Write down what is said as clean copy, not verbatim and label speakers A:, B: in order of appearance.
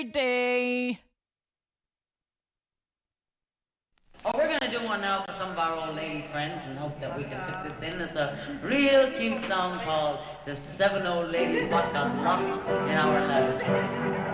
A: great day.
B: Oh, we're going to do one now for some of our old lady friends and hope that we can fit this in. It's a real cute song called The Seven Old Ladies What Got Locked in Our Lavatory.